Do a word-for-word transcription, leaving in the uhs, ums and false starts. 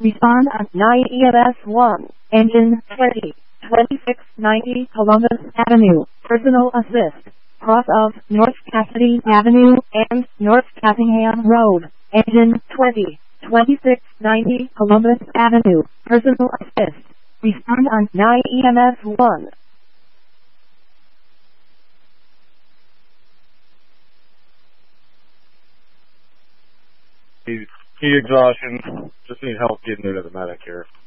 Respond on nine E M S one. Engine twenty. twenty-six ninety Columbus Avenue. Personal assist. Cross of North Cassidy Avenue and North Cassingham Road. Engine twenty. twenty-six ninety Columbus Avenue. Personal assist. Respond on nine E M S one. He's key exhaustion. Just need help getting into the medic here.